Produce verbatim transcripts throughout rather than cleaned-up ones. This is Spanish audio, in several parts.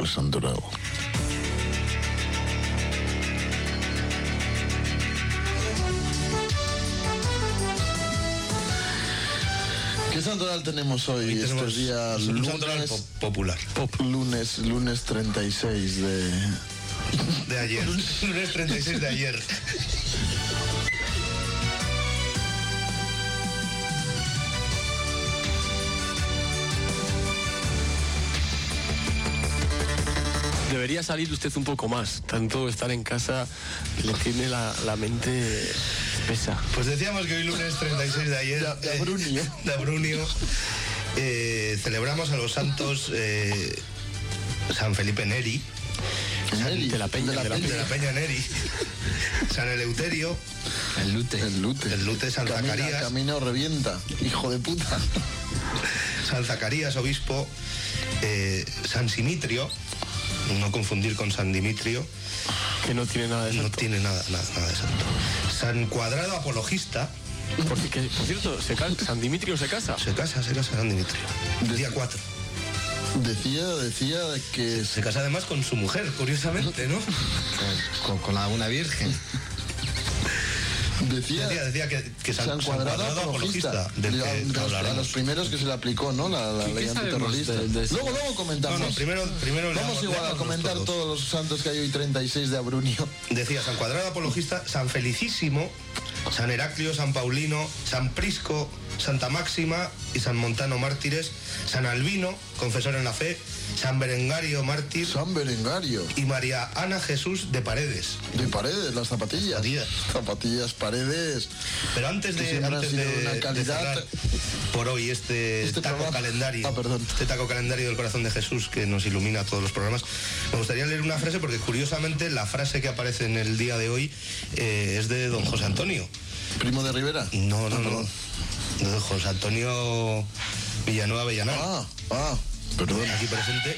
pues Santo Oral. ¿Qué Santo Oral tenemos hoy? hoy este tenemos día un lunes, Santo Oral po- popular. Pop. Lunes, lunes treinta y seis de... De ayer. Lunes treinta y seis de ayer. Debería salir usted un poco más. Tanto estar en casa le tiene la, la mente espesa. Pues decíamos que hoy lunes treinta y seis de ayer... De, de Abrunio. Eh, de Abrunio. Eh, celebramos a los santos eh, San Felipe Neri. Neri, de la Peña, de la de la Peña. De la Peña Neri. San Eleuterio. El Lute. El Lute. El Lute, San Camina, Zacarías. camina o revienta, hijo de puta. San Zacarías, obispo. Eh, San Simitrio. No confundir con San Dimitrio. Que no tiene nada de No santo. tiene nada, nada, nada de santo. San Cuadrado, apologista. Por, que, por cierto, se ca- San Dimitrio se casa. Se casa, se casa San Dimitrio. Día cuatro. Decía, decía que... Se casa además con su mujer, curiosamente, ¿no? Con, con la, una virgen. Decía, Decía, decía que, que San, San San Cuadrado, Cuadrado apologista, apologista, del a, que a los, a hablaremos. los primeros que se le aplicó, ¿no? La, la ¿Qué- ley qué sabemos antiterrorista. de- de eso? luego, luego comentamos. No, no, primero, primero Vamos leamos- igual a leámoslos comentar todos. todos los santos que hay hoy, treinta y seis de Abrunio. Decía San Cuadrado apologista, San Felicísimo, San Heraclio, San Paulino, San Prisco, Santa Máxima y San Montano mártires, San Albino, confesor en la fe, San Berengario mártir San Berengario. y María Ana Jesús de Paredes. De Paredes, las zapatillas. Zapatillas. Zapatillas, Paredes. Pero antes Que de, siempre han antes sido de, una de calidad- cerrar por hoy este, Este taco programa. calendario, Ah, perdón. este taco calendario del corazón de Jesús que nos ilumina todos los programas, me gustaría leer una frase porque curiosamente la frase que aparece en el día de hoy eh, es de don José Antonio. Primo de Rivera. No, no, Ah, no. perdón. De don José Antonio Villanueva Villanal. Ah, ah, perdón. Aquí presente.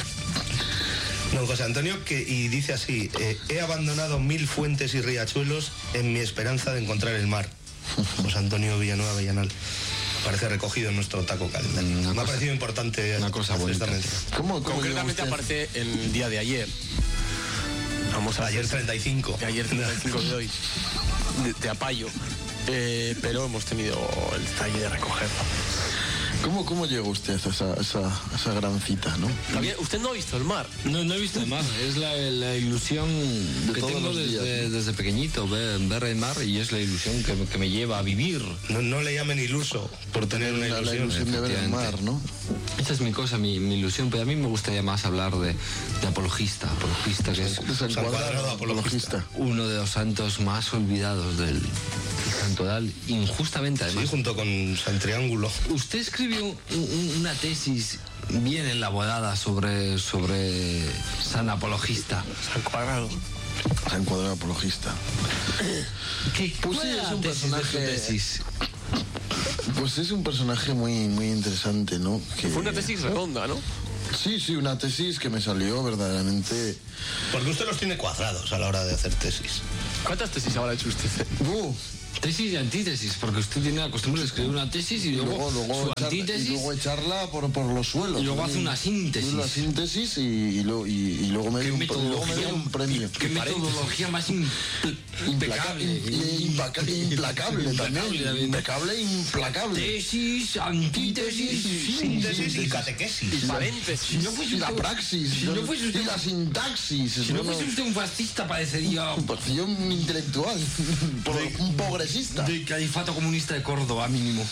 Don José Antonio, que y dice así, eh, he abandonado mil fuentes y riachuelos en mi esperanza de encontrar el mar. José Antonio Villanueva Villanal. Aparece recogido en nuestro taco calendario. Una Me ha cosa- parecido importante una cosa hacer esta bonita. mención. ¿Cómo, cómo Concretamente llegó usted? aparece en el día de ayer. Vamos a Ayer treinta y cinco. de ayer treinta y cinco de hoy. De, de Apayo. Eh, pero hemos tenido el detalle de recogerlo. ¿Cómo, cómo llegó usted a esa, esa, esa gran cita, no? Todavía- Usted no ha visto el mar. No, no he visto el mar. Es la, la ilusión que todos tengo los días, desde, ¿no? desde pequeñito, ver, ver el mar, y es la ilusión que, que me lleva a vivir. No, no le llamen iluso por tener una La, la ilusión. ilusión de ver el mar, ¿no? Esa es mi cosa, mi, mi ilusión, pero a mí me gustaría más hablar de, de apologista, apologista que es De San San Cuadrado, Cuadrado, apologista. uno de los santos más olvidados del, del Santo Oral, injustamente Sí, además. junto con San Triángulo. Usted escribió un- un- una tesis bien elaborada sobre, sobre San Apologista. San Cuadrado. San Cuadrado, apologista. ¿Qué Pues cuál sí, era es la un tesis de su personaje- tesis? Pues es un personaje muy, muy interesante, ¿no? Que- Fue una tesis redonda, ¿no? Sí, sí, una tesis que me salió verdaderamente... Porque usted los tiene cuadrados a la hora de hacer tesis. ¿Cuántas tesis habrá hecho usted? Uh, Tesis y antítesis, porque usted tiene la costumbre de escribir una tesis y y luego, luego, luego, su echar- y antítesis. luego echarla por, por los suelos. Y luego ¿no? hace una síntesis. Una síntesis y, y, luego, y, y luego me ¿Qué dio un, y luego me dio metodología, un premio. qué metodología más im- Implacable, impecable. implacable, implacable también. también. Impecable, implacable. Tesis, antítesis, Síntesis y Y catequesis. Paréntesis. Si no fuese Y la usted- praxis, si no fuese usted- y la sintaxis. Si no Bueno, fuese usted un fascista, parecería pues yo un intelectual, un progresista. del califato comunista de Córdoba, mínimo.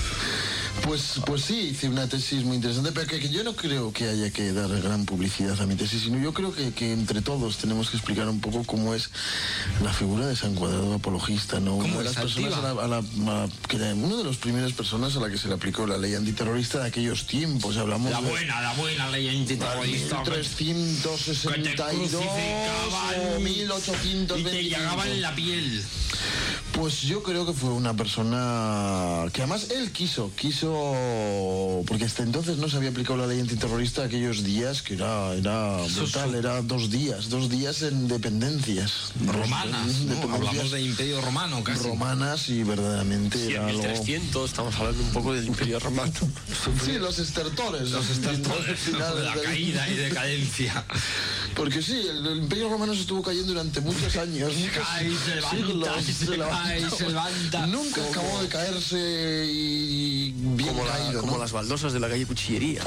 Pues, pues sí, hice una tesis muy interesante, pero que, que yo no creo que haya que dar gran publicidad a mi tesis, sino yo creo que, que entre todos tenemos que explicar un poco cómo es la figura de San Cuadrado apologista, ¿no? ¿Cómo Una de las es? personas a la, a la- a- que era una de las primeras personas a la que se le aplicó la ley antiterrorista de aquellos tiempos. Hablamos La de buena, la buena ley antiterrorista. mil trescientos sesenta y dos crucificaban o mil ochocientos y te veinticinco. llegaban en la piel. Pues yo creo que fue una persona que además él quiso, quiso, porque hasta entonces no se había aplicado la ley antiterrorista aquellos días, que era, era brutal, era dos días, dos días en dependencias. Romanas, Dos- ¿no? dependencias Hablamos de Imperio Romano casi. romanas y verdaderamente Sí, en era algo... mil trescientos estamos hablando un poco del Imperio Romano. Sí, los estertores. Los estertores, finales la del- caída y decadencia. Porque sí, el, el Imperio Romano se estuvo cayendo durante muchos años. muchos cae, se levanta, siglos, se cae, se levanta. Nunca Como- acabó de caerse y bien Como, la- caído, como ¿no? las baldosas de la calle Cuchillería.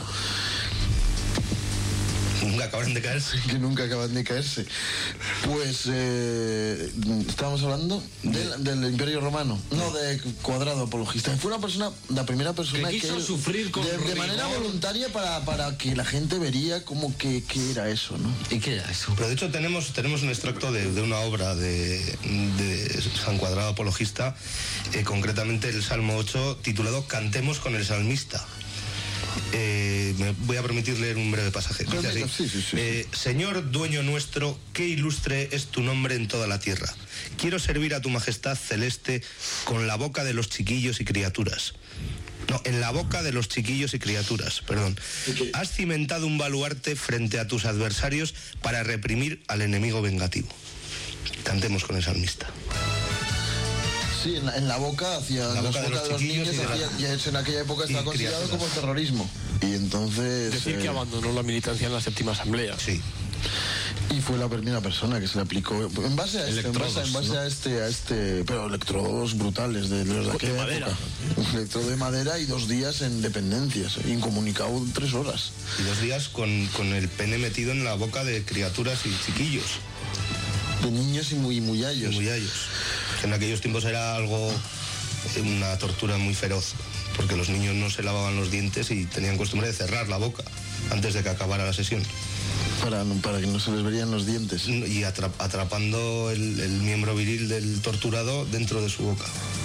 Nunca acaban de caerse. Que nunca acaban de caerse. Pues eh, estábamos hablando del, del Imperio Romano, no de Cuadrado apologista. Fue una persona, la primera persona Que que, quiso él- sufrir con de, de rigor. manera voluntaria para, para que la gente vería como que, que era eso, ¿no? ¿Y qué era eso? Pero de hecho tenemos, tenemos un extracto de, de una obra de, de San Cuadrado Apologista, eh, concretamente el Salmo ocho, titulado Cantemos con el salmista. Eh, me voy a permitir leer un breve pasaje. Dice así, Sí, sí, sí. eh, Señor, dueño nuestro, qué ilustre es tu nombre en toda la tierra. Quiero servir a tu majestad celeste con la boca de los chiquillos y criaturas. No, en la boca de los chiquillos y criaturas, perdón. Has cimentado un baluarte frente a tus adversarios para reprimir al enemigo vengativo. Cantemos con el salmista. Sí, en la, en la boca, hacia La la boca boca de de los los chiquillos niños, y de la- hacía- ya eso en aquella época estaba y considerado criaturas. como terrorismo. Y entonces... Decir que eh, abandonó la militancia en la séptima asamblea. Sí. y fue la primera persona que se le aplicó en base a este, en base, en base ¿no? a este, a este, pero electrodos brutales de los de aquella madera. época. Un electrodo de madera y dos días en dependencias, incomunicado tres horas. Y dos días con, con el pene metido en la boca de criaturas y chiquillos, De niños y muy y muyallos. muyallos. Que en aquellos tiempos era algo, eh, una tortura muy feroz, porque los niños no se lavaban los dientes y tenían costumbre de cerrar la boca antes de que acabara la sesión. Para, para que no se les verían los dientes. Y atra- atrapando el, el miembro viril del torturado dentro de su boca.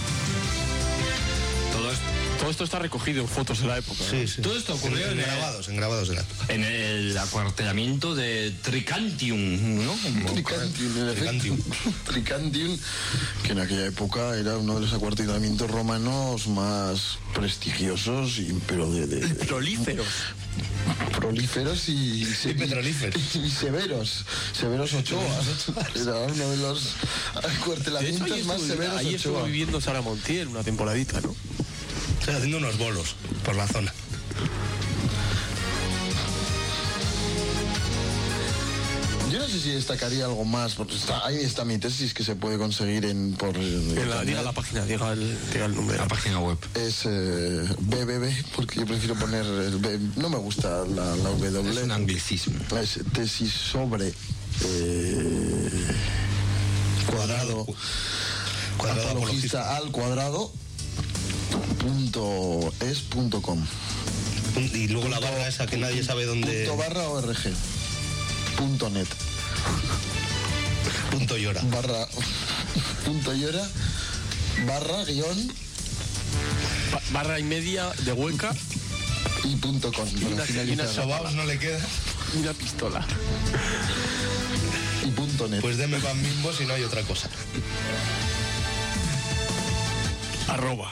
Todo esto, Todo esto está recogido en fotos de la época. ¿no? Sí, sí. todo esto ocurrió en, en, en el, grabados, en grabados de la época. en el acuartelamiento de Tricantium, ¿no? Tricantium, en efecto. Tricantium. Tricantium, que en aquella época era uno de los acuartelamientos romanos más prestigiosos, y, pero de, de- de- Prolíferos. prolíferos y, Y petrolíferos. y severos, severos Ochoa. Era uno de los De hecho, acuartelamientos ahí más estuvo, severos ahí estuvo Ochoa. viviendo Sara Montiel una temporadita, ¿no? O sea, haciendo unos bolos por la zona. Yo no sé si destacaría algo más, porque está, ahí está mi tesis que se puede conseguir en por En la, internet. diga la página, diga el, diga el nombre. La página web. Es eh, B B B, porque yo prefiero poner el B. No me gusta la, la W. Es un anglicismo. Es tesis sobre eh, cuadrado, Cuadrado apologista al cuadrado punto es punto com. Y luego la barra esa que nadie sabe dónde... Punto barra org. Punto net. Punto llora. Barra. Punto llora. Barra guión Ba- barra y media de hueca y punto com. y Para una, y finalizar. una, Sobaos no le queda. y una pistola. Y punto net. Pues deme pan mismo si no hay otra cosa. Arroba.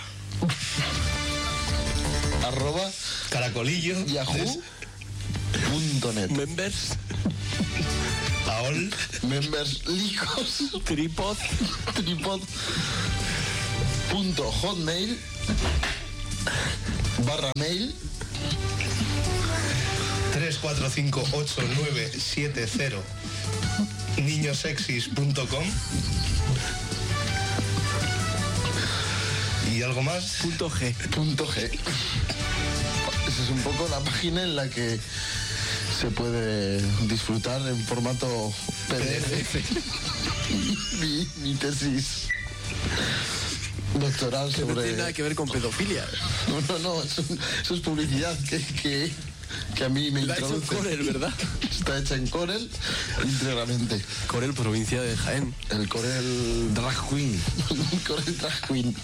Arroba Caracolillo. yahoo punto net. Members. Aol. Members lijos Tripod. tripod punto hotmail barra mail tres cuatro cinco ocho nueve siete cero niñosexis punto com. ¿Y algo más? Punto G. punto g. Esa es un poco la página en la que se puede disfrutar en formato P D F mi, mi tesis doctoral Que no sobre... tiene nada que ver con pedofilia. No, no, no, eso, eso es publicidad que, que, que a mí me La ha hecho en introduce. Corel, ¿verdad? Está hecha en Corel íntegramente. Corel, provincia de Jaén. El Corel... Drag Queen. El Corel Drag Queen.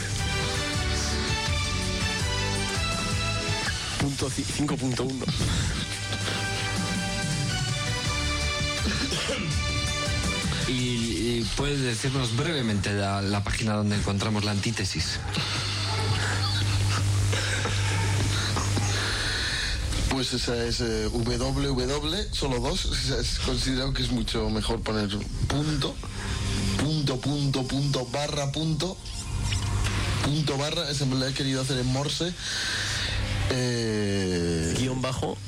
Punto ci- cinco punto uno. Y, y puedes decirnos brevemente la, la página donde encontramos la antítesis. Pues esa es eh, www, solo dos, o sea, es considerado que es mucho mejor poner punto, punto, punto, punto, barra, punto, punto, barra, ese me lo he querido hacer en Morse. Eh... Guión bajo.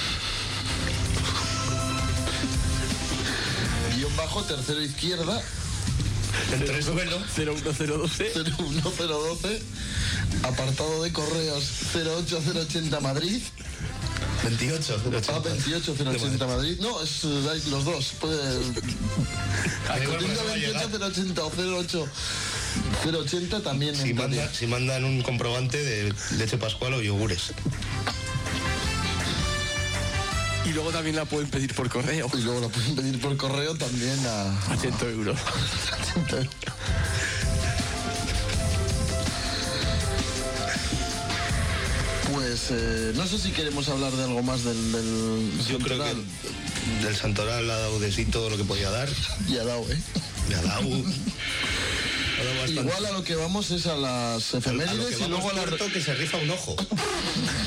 Guión bajo, tercero izquierda. Entre suelo. cero uno cero doce. cero uno cero doce. Apartado de correos cero ocho cero ochenta Madrid. veintiocho cero ochenta. Ah, veintiocho cero ochenta Madrid. No, es eh, los dos. Puede. Al igual Contenido no va a llegar. veintiocho cero ochenta o cero ocho cero ochenta también. Si, entraría. manda, si mandan un comprobante de leche pascual o yogures. Y luego también la pueden pedir por correo. Y luego la pueden pedir por correo también a, A cien euros. Pues eh, no sé si queremos hablar de algo más del, del Yo creo Santoral. que del Santoral ha dado de sí todo lo que podía dar. Y ha dado, ¿eh? Le ha dado, ha dado bastante. Igual a lo que vamos es a las A lo efemérides que y vamos luego a la... tuerto, que se rifa un ojo.